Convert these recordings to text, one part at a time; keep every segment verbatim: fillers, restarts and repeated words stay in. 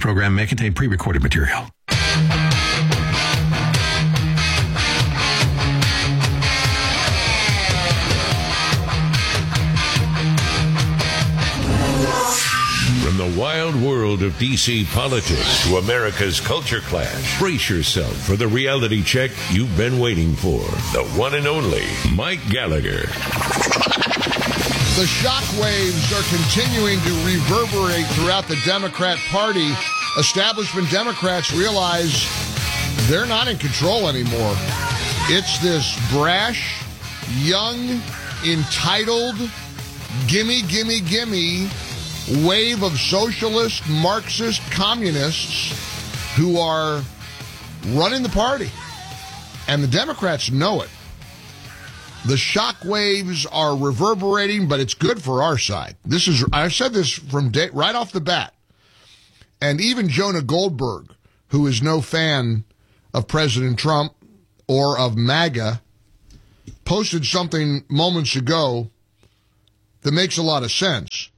program may contain pre-recorded material. From the wild world of D C politics to America's culture clash, brace yourself for the reality check you've been waiting for. The one and only Mike Gallagher. The shockwaves are continuing to reverberate throughout the Democrat Party. Establishment Democrats realize they're not in control anymore. It's this brash, young, entitled, gimme, gimme, gimme wave of socialist, Marxist, communists who are running the party. And the Democrats know it. The shockwaves are reverberating, but it's good for our side. This is, I've said this from day, right off the bat. And even Jonah Goldberg, who is no fan of President Trump or of MAGA, posted something moments ago that makes a lot of sense.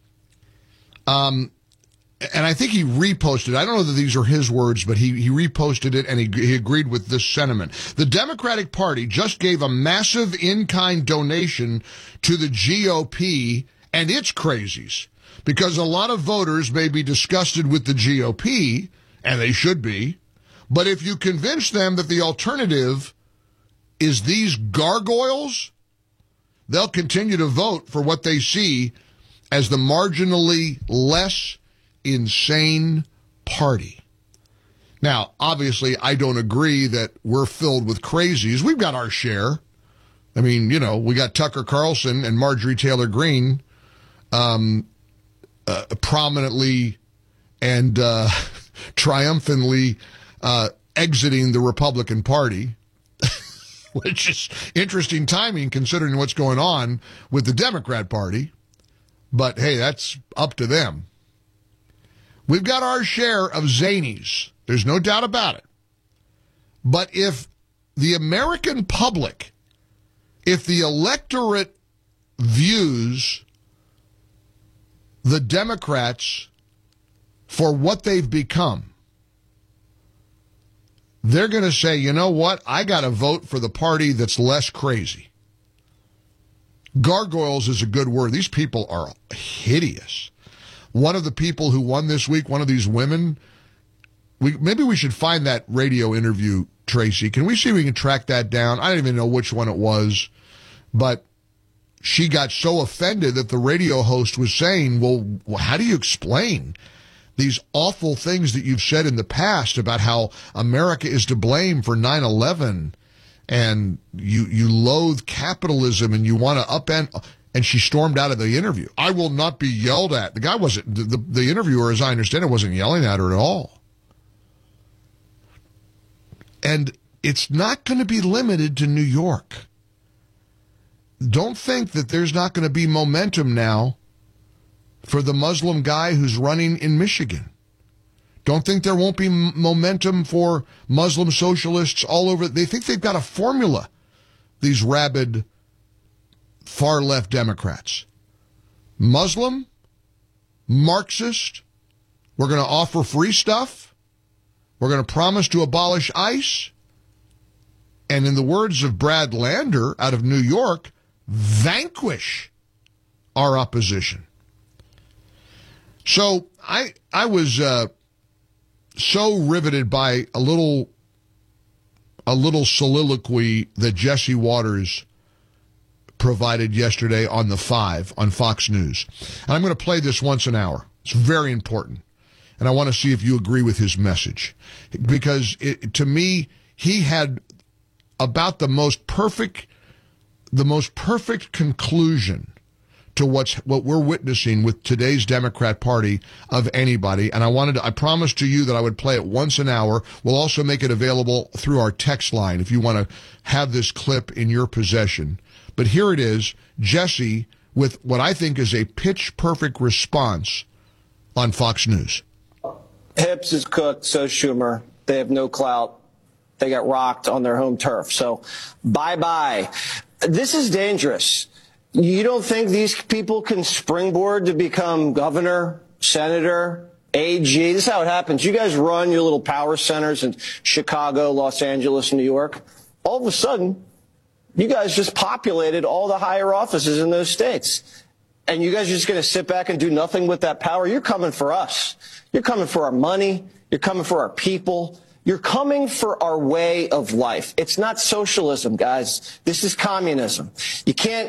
Um, and I think he reposted, I don't know that these are his words, but he, he reposted it and he, he agreed with this sentiment. The Democratic Party just gave a massive in-kind donation to the G O P and its crazies because a lot of voters may be disgusted with the G O P, and they should be, but if you convince them that the alternative is these gargoyles, they'll continue to vote for what they see as the marginally less insane party. Now, obviously, I don't agree that we're filled with crazies. We've got our share. I mean, you know, we got Tucker Carlson and Marjorie Taylor Greene um, uh, prominently and uh, triumphantly uh, exiting the Republican Party, which is interesting timing considering what's going on with the Democrat Party. But, hey, that's up to them. We've got our share of zanies. There's no doubt about it. But if the American public, if the electorate views the Democrats for what they've become, they're going to say, you know what, I got to vote for the party that's less crazy. Gargoyles is a good word. These people are hideous. One of the people who won this week, one of these women, we maybe we should find that radio interview, Tracy. Can we see if we can track that down? I don't even know which one it was, but she got so offended that the radio host was saying, well, how do you explain these awful things that you've said in the past about how America is to blame for nine eleven? And you you loathe capitalism and you want to upend, and she stormed out of the interview. I will not be yelled at. The guy wasn't, the, the, the interviewer, as I understand it, wasn't yelling at her at all. And it's not going to be limited to New York. Don't think that there's not going to be momentum now for the Muslim guy who's running in Michigan. Don't think there won't be m- momentum for Muslim socialists all over. They think they've got a formula, these rabid far-left Democrats. Muslim, Marxist, we're going to offer free stuff, we're going to promise to abolish ICE, and in the words of Brad Lander out of New York, vanquish our opposition. So I, I was... Uh, so riveted by a little a little soliloquy that Jesse Waters provided yesterday on the Five on Fox News. And I'm going to play this once an hour. It's very important. And I want to see if you agree with his message. Because it, to me, he had about the most perfect the most perfect conclusion to what's what we're witnessing with today's Democrat Party of anybody. And I wanted to, I promised to you that I would play it once an hour. We'll also make it available through our text line if you want to have this clip in your possession. But here it is, Jesse, with what I think is a pitch-perfect response on Fox News. Hips is cooked, so Schumer. They have no clout. They got rocked on their home turf. So bye-bye. This is dangerous. You don't think these people can springboard to become governor, senator, A G. This is how it happens. You guys run your little power centers in Chicago, Los Angeles, New York. All of a sudden, you guys just populated all the higher offices in those states. And you guys are just going to sit back and do nothing with that power? You're coming for us. You're coming for our money. You're coming for our people. You're coming for our way of life. It's not socialism, guys. This is communism. You can't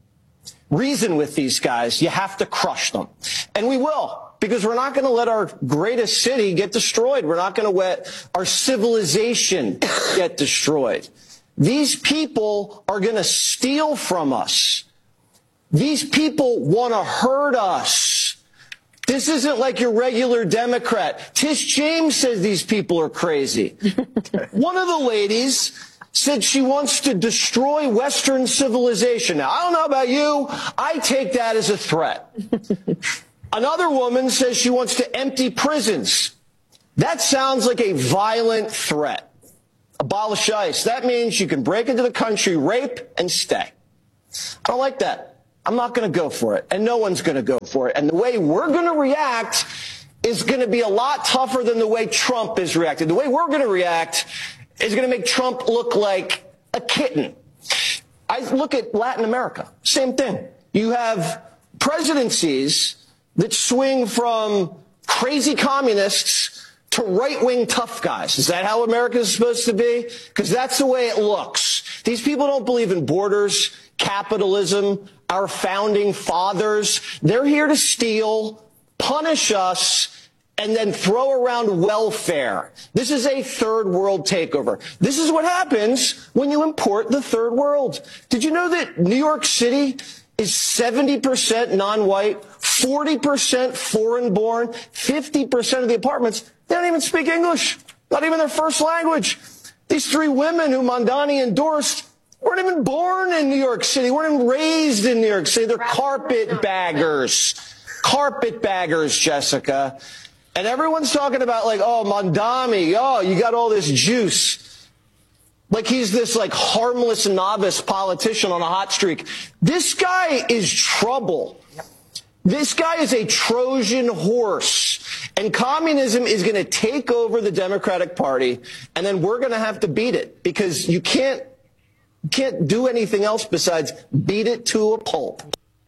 reason with these guys. You have to crush them. And we will, because we're not going to let our greatest city get destroyed. We're not going to let our civilization get destroyed. These people are going to steal from us. These people want to hurt us. This isn't like your regular Democrat. Tish James says these people are crazy. One of the ladies said she wants to destroy Western civilization. Now, I don't know about you. I take that as a threat. Another woman says she wants to empty prisons. That sounds like a violent threat. Abolish ICE. That means you can break into the country, rape, and stay. I don't like that. I'm not going to go for it, and no one's going to go for it. And the way we're going to react is going to be a lot tougher than the way Trump is reacting. The way we're going to react is going to make Trump look like a kitten. I look at Latin America, same thing. You have presidencies that swing from crazy communists to right-wing tough guys. Is that how America is supposed to be? Because that's the way it looks. These people don't believe in borders, capitalism, our founding fathers. They're here to steal, punish us, and then throw around welfare. This is a third world takeover. This is what happens when you import the third world. Did you know that New York City is seventy percent non-white, forty percent foreign-born, fifty percent of the apartments, they don't even speak English, not even their first language. These three women who Mondani endorsed weren't even born in New York City, weren't even raised in New York City. They're carpetbaggers. Carpetbaggers, Jessica. And everyone's talking about, like, oh, Mondani, oh, you got all this juice. Like he's this, like, harmless novice politician on a hot streak. This guy is trouble. This guy is a Trojan horse. And communism is going to take over the Democratic Party, and then we're going to have to beat it, because you can't You can't do anything else besides beat it to a pulp.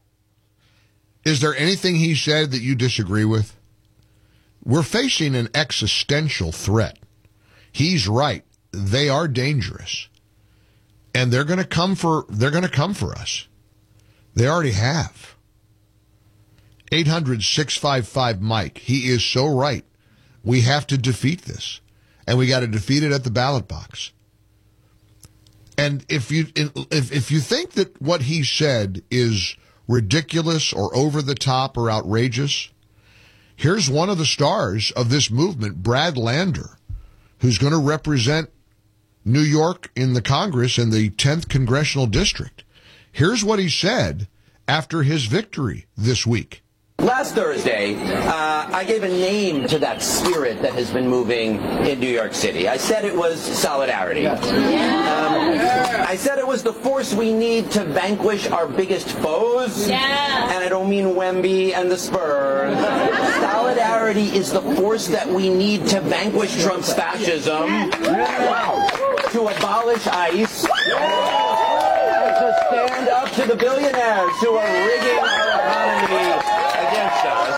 Is there anything he said that you disagree with? We're facing an existential threat. He's right. They are dangerous. And they're going to come for they're going to come for us. They already have. eight hundred, six five five, Mike. He is so right. We have to defeat this. And we got to defeat it at the ballot box. And if you if if you think that what he said is ridiculous or over the top or outrageous, here's one of the stars of this movement, Brad Lander, who's going to represent New York in the Congress in the tenth Congressional District. Here's what he said after his victory this week. Last Thursday, uh, I gave a name to that spirit that has been moving in New York City. I said it was solidarity. Um, I said it was the force we need to vanquish our biggest foes. Yeah. And I don't mean Wemby and the Spurs. Solidarity is the force that we need to vanquish Trump's fascism, to abolish ICE, and to stand up to the billionaires who are rigging our economy against us.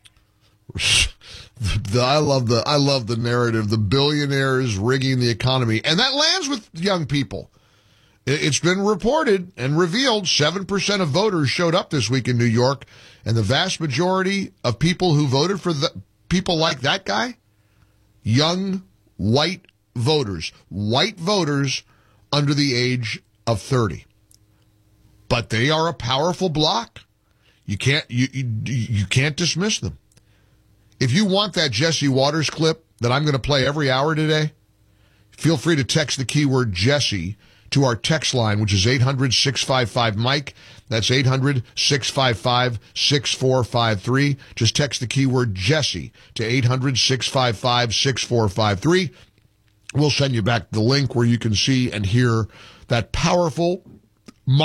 The, I love the I love the narrative. The billionaires rigging the economy, and that lands with young people. It's been reported and revealed seven percent of voters showed up this week in New York, and the vast majority of people who voted for the people like that guy, young white voters, white voters under the age of thirty. But they are a powerful bloc. You can't you, you you can't dismiss them. If you want that Jesse Waters clip that I'm going to play every hour today, feel free to text the keyword Jesse to our text line, which is eight hundred, six five five, Mike. That's eight hundred, six five five, six four five three. Just text the keyword Jesse to eight hundred, six five five, six four five three. We'll send you back the link where you can see and hear that powerful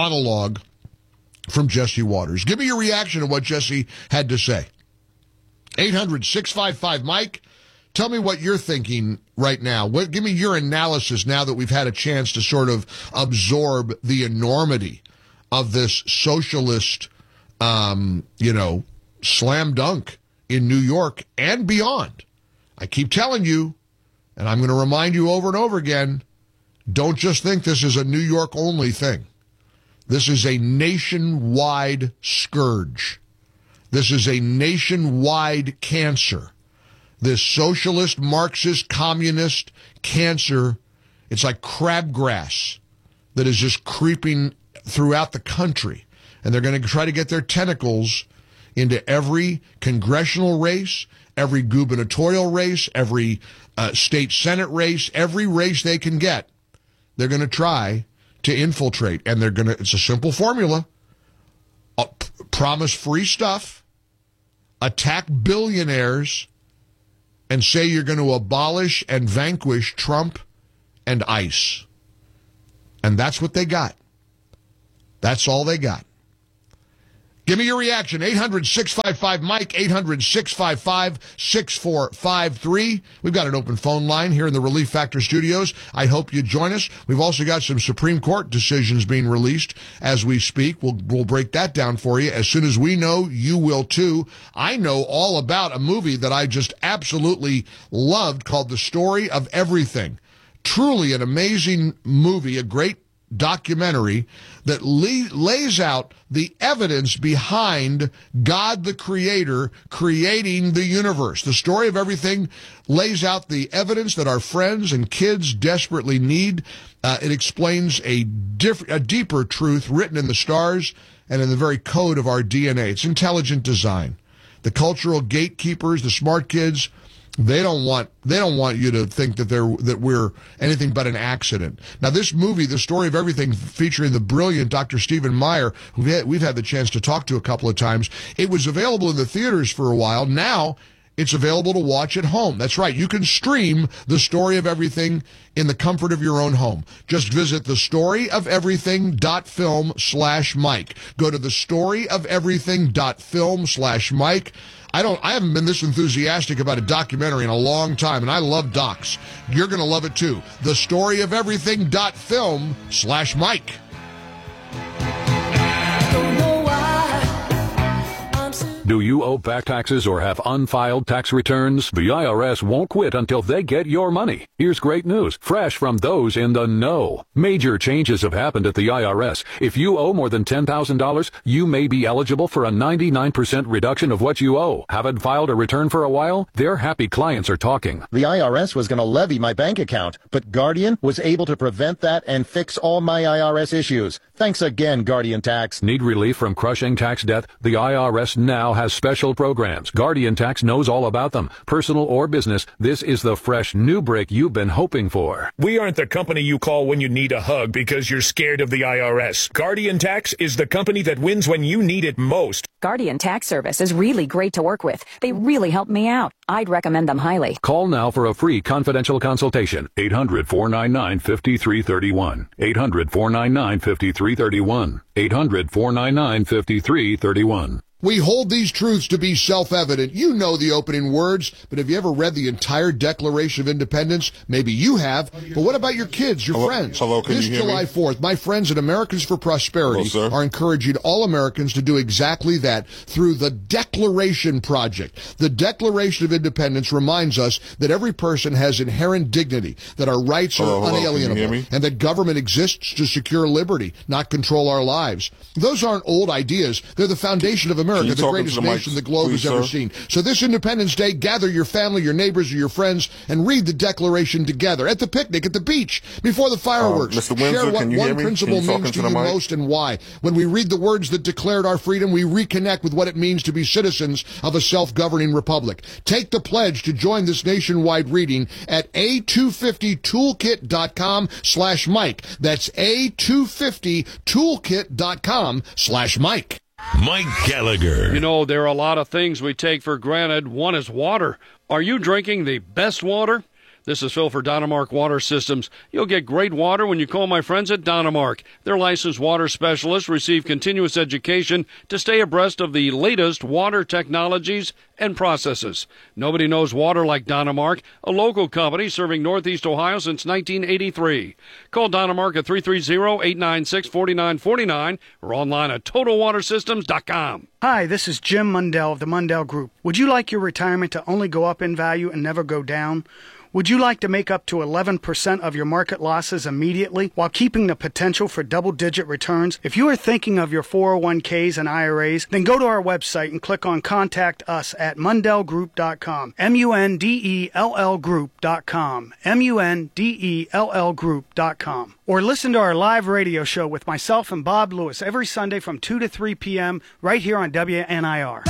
monologue from Jesse Waters. Give me your reaction to what Jesse had to say. eight hundred, six five five, Mike. Tell me what you're thinking right now. What, give me your analysis now that we've had a chance to sort of absorb the enormity of this socialist, um, you know, slam dunk in New York and beyond. I keep telling you, and I'm going to remind you over and over again, don't just think this is a New York only thing. This is a nationwide scourge. This is a nationwide cancer. This socialist, Marxist, communist cancer, it's like crabgrass that is just creeping throughout the country. And they're going to try to get their tentacles into every congressional race, every gubernatorial race, every uh, state senate race, every race they can get. They're going to try to infiltrate. And they're going to, it's a simple formula. Uh, p- promise free stuff, attack billionaires, and say you're going to abolish and vanquish Trump and ICE. And that's what they got. That's all they got. Give me your reaction. eight hundred, six five five, Mike, eight hundred, six five five, six four five three. We've got an open phone line here in the Relief Factor studios. I hope you join us. We've also got some Supreme Court decisions being released as we speak. We'll, we'll break that down for you. As soon as we know, you will too. I know all about a movie that I just absolutely loved called The Story of Everything. Truly an amazing movie, a great documentary that lay, lays out the evidence behind God the Creator creating the universe. The Story of Everything lays out the evidence that our friends and kids desperately need. Uh, it explains a, diff- a deeper truth written in the stars and in the very code of our D N A. It's intelligent design. The cultural gatekeepers, the smart kids, They don't want they don't want you to think that they're that we're anything but an accident. Now, this movie, The Story of Everything, featuring the brilliant Doctor Stephen Meyer, who we've had, we've had the chance to talk to a couple of times, it was available in the theaters for a while. Now it's available to watch at home. That's right. You can stream The Story of Everything in the comfort of your own home. Just visit thestoryofeverything.film slash Mike. Go to thestoryofeverything.film slash Mike. I don't. I haven't been this enthusiastic about a documentary in a long time, and I love docs. You're going to love it too. thestoryofeverything.film slash Mike. Do you owe back taxes or have unfiled tax returns? The I R S won't quit until they get your money. Here's great news, fresh from those in the know. Major changes have happened at the I R S. If you owe more than ten thousand dollars, you may be eligible for a ninety-nine percent reduction of what you owe. Haven't filed a return for a while? Their happy clients are talking. The I R S was going to levy my bank account, but Guardian was able to prevent that and fix all my I R S issues. Thanks again, Guardian Tax. Need relief from crushing tax debt? The I R S now has special programs. Guardian Tax knows all about them. Personal or business, this is the fresh new break you've been hoping for. We aren't the company you call when you need a hug because you're scared of the I R S. Guardian Tax is the company that wins when you need it most. Guardian Tax Service is really great to work with. They really help me out. I'd recommend them highly. Call now for a free confidential consultation. eight hundred, four nine nine, five three three one. eight hundred, four nine nine, five three three one. eight hundred, four nine nine, five three three one. We hold these truths to be self-evident. You know the opening words, but have you ever read the entire Declaration of Independence? Maybe you have, but what about your kids, your hello, friends? Hello, can this you hear July me? fourth, my friends at Americans for Prosperity hello, are encouraging all Americans to do exactly that through the Declaration Project. The Declaration of Independence reminds us that every person has inherent dignity, that our rights hello, are hello, unalienable, and that government exists to secure liberty, not control our lives. Those aren't old ideas. They're the foundation of America. America, the greatest the nation mic, the globe please, has ever sir? seen. So this Independence Day, gather your family, your neighbors, or your friends, and read the Declaration together at the picnic, at the beach, before the fireworks. Uh, Mister Windsor, Share what can you one hear me? principle you means to you to most and why. When we read the words that declared our freedom, we reconnect with what it means to be citizens of a self-governing republic. Take the pledge to join this nationwide reading at a two fifty toolkit dot com slash Mike. That's a two fifty toolkit dot com slash Mike. Mike Gallagher. You know, there are a lot of things we take for granted. One is water. Are you drinking the best water? This is Phil for Dynamark Water Systems. You'll get great water when you call my friends at Dynamark. Their licensed water specialists receive continuous education to stay abreast of the latest water technologies and processes. Nobody knows water like Dynamark, a local company serving Northeast Ohio since nineteen eighty-three. Call Dynamark at three three zero, eight nine six, four nine four nine or online at total water systems dot com. Hi, this is Jim Mundell of the Mundell Group. Would you like your retirement to only go up in value and never go down? Would you like to make up to eleven percent of your market losses immediately while keeping the potential for double-digit returns? If you are thinking of your four oh one k's and I R As, then go to our website and click on Contact Us at mundell group dot com. M U N D E L L group dot com. M U N D E L L group dot com. Or listen to our live radio show with myself and Bob Lewis every Sunday from two to three p.m. right here on W N I R.